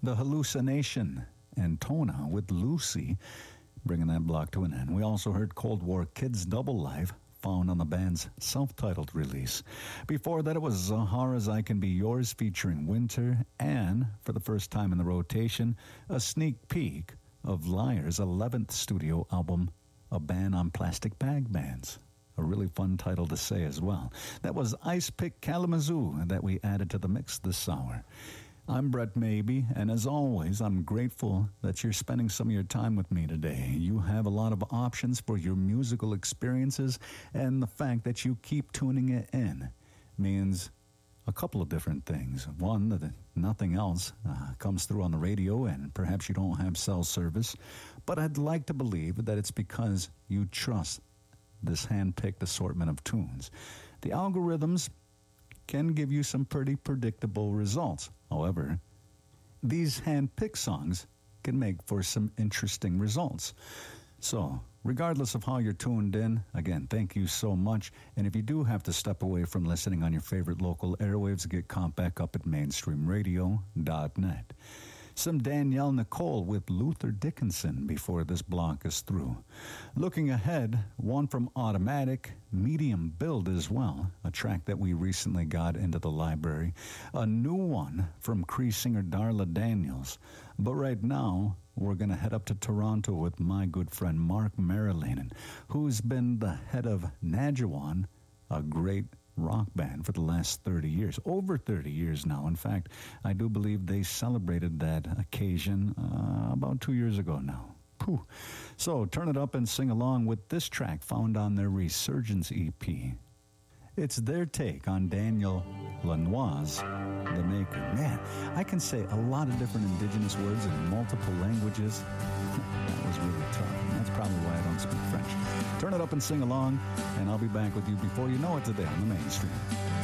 The Hallucination and Tona with Lucy, bringing that block to an end. We also heard Cold War Kids Double Life, found on the band's self-titled release. Before that, it was Zahara's I Can Be Yours featuring Winter, and for the first time in the rotation, a sneak peek of Liar's 11th studio album, A Ban on Plastic Bag Bands. A really fun title to say as well. That was Ice Pick Kalamazoo that we added to the mix this hour. I'm Brett Maybe, and as always, I'm grateful that you're spending some of your time with me today. You have a lot of options for your musical experiences, and the fact that you keep tuning it in means a couple of different things. One, that nothing else comes through on the radio, and perhaps you don't have cell service, but I'd like to believe that it's because you trust this hand-picked assortment of tunes. The algorithms can give you some pretty predictable results. However, these hand-picked songs can make for some interesting results. So, regardless of how you're tuned in, again, thank you so much. And if you do have to step away from listening on your favorite local airwaves, get caught back up at mainstreamradio.net. Some Danielle Nicole with Luther Dickinson before this block is through. Looking ahead, one from Automatic, Medium Build as well, a track that we recently got into the library. A new one from Cree singer Darla Daniels. But right now, we're going to head up to Toronto with my good friend Mark Marilanen, who's been the head of Najawan, a great rock band for the last 30 years, over 30 years now. In fact, I do believe they celebrated that occasion about 2 years ago now. Pooh. So turn it up and sing along with this track found on their Resurgence EP. It's their take on Daniel Lanois, the maker. Man, I can say a lot of different indigenous words in multiple languages. That was really tough. And that's probably why I don't speak French. Turn it up and sing along, and I'll be back with you before you know it today on the Mainstream.